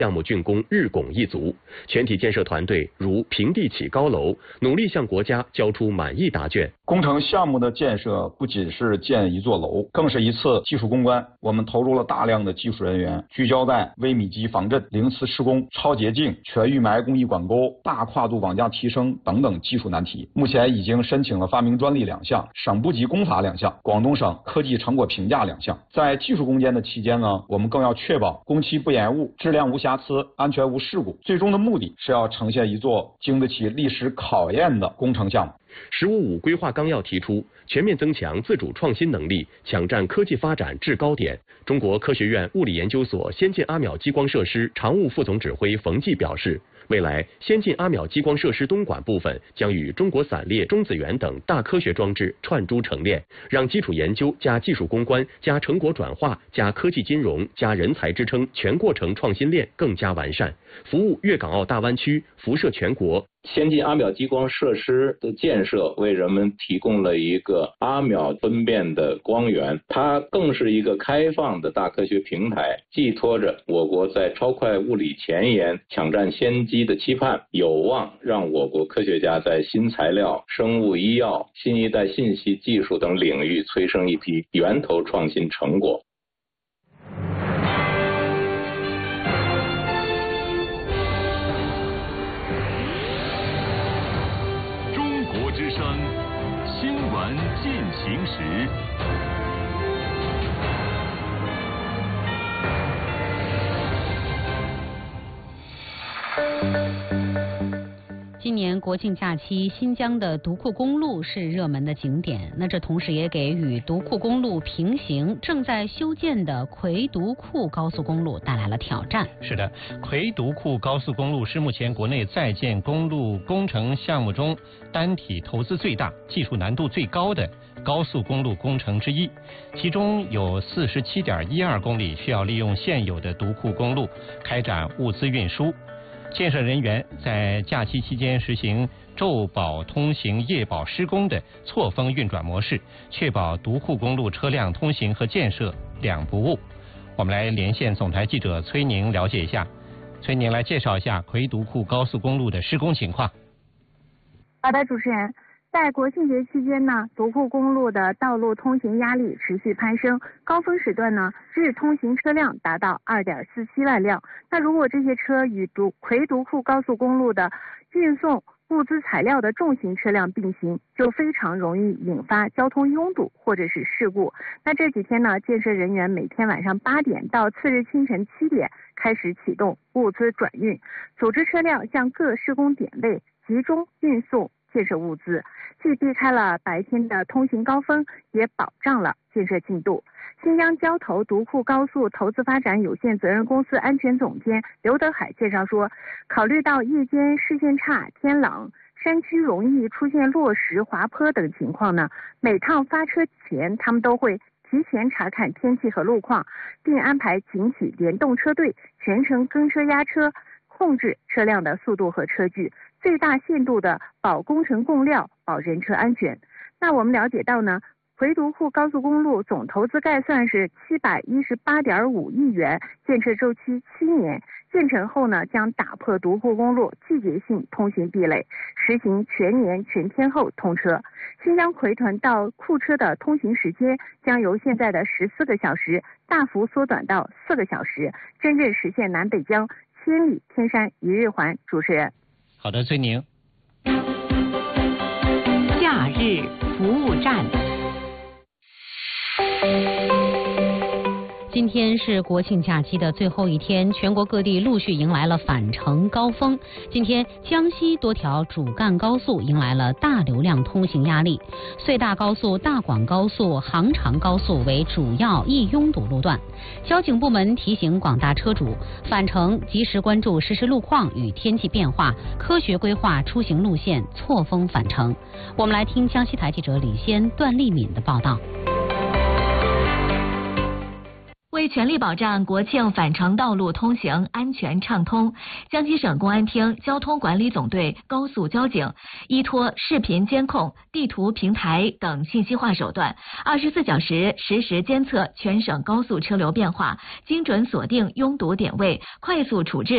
项目竣工日拱一卒，全体建设团队如平地起高楼，努力向国家交出满意答卷。 工程项目的建设不仅是建一座楼，更是一次技术攻关。我们投入了大量的技术人员，聚焦在微米级防震、零次施工、超洁净、全预埋工艺管沟、大跨度网架提升等等技术难题。目前已经申请了发明专利2项、省部级工法2项、广东省科技成果评价2项。在技术攻坚的期间呢，我们更要确保工期不延误、质量无瑕疵、安全无事故。最终的目的是要呈现一座经得起历史考验的工程项目。 “15+5”规划纲要提出，全面增强自主创新能力，抢占科技发展制高点。中国科学院物理研究所先进阿秒激光设施常务副总指挥冯骥表示，未来先进阿秒激光设施东莞部分将与中国散列、中子源等大科学装置串珠成链，让基础研究加技术攻关加成果转化加科技金融加人才支撑全过程创新链更加完善，服务粤港澳大湾区，辐射全国。 先进阿秒激光设施的建设为人们提供了一个阿秒分辨的光源，它更是一个开放的大科学平台，寄托着我国在超快物理前沿抢占先机的期盼，有望让我国科学家在新材料、生物医药、新一代信息技术等领域催生一批源头创新成果。 之声新闻进行时。 今年国庆假期，新疆的独库公路是热门的景点。那这同时也给与独库公路平行、正在修建的魁独库高速公路带来了挑战。 是的，魁独库高速公路是目前国内在建公路工程项目中单体投资最大、技术难度最高的高速公路工程之一。其中有47.12公里需要利用现有的独库公路开展物资运输。建设人员在假期期间实行昼保通行、夜保施工的错峰运转模式，确保独库公路车辆通行和建设两不误。我们来连线总台记者崔宁了解一下。崔宁来介绍一下魁独库高速公路的施工情况。 好的，主持人。在国庆节期间呢，独库公路的道路通行压力持续攀升，高峰时段呢，日通行车辆达到2.47万辆。那如果这些车与魁独库高速公路的运送物资材料的重型车辆并行，就非常容易引发交通拥堵或者是事故。那这几天呢，建设人员每天晚上8点到次日清晨7点开始启动物资转运，组织车辆向各施工点位集中运送建设物资，既避开了白天的通行高峰，也保障了建设进度。新疆交投独库高速投资发展有限责任公司安全总监刘德海介绍说，考虑到夜间视线差、天冷、山区容易出现落石、滑坡等情况呢，每趟发车前他们都会提前查看天气和路况，并安排警企联动车队全程跟车压车，控制车辆的速度和车距，最大限度的保工程供料、保人车安全。那我们了解到呢，魁独库高速公路总投资概算是718.5亿元，建设周期7年。建成后呢，将打破独库公路季节性通行壁垒，实行全年全天候通车。新疆奎屯到库车的通行时间将由现在的14个小时大幅缩短到4个小时，真正实现南北疆千里天山一日环。主持人， 好的，崔宁。 假日服务站。今天是国庆假期的最后一天，全国各地陆续迎来了返程高峰。今天江西多条主干高速迎来了大流量通行压力，隧大高速、大广高速、杭长高速为主要易拥堵路段。交警部门提醒广大车主，返程及时关注实时路况与天气变化，科学规划出行路线，错峰返程。我们来听江西台记者李先、段丽敏的报道。 为全力保障国庆返程道路通行安全畅通，江西省公安厅交通管理总队高速交警依托视频监控、地图平台等信息化手段，24小时实时监测全省高速车流变化，精准锁定拥堵点位，快速处置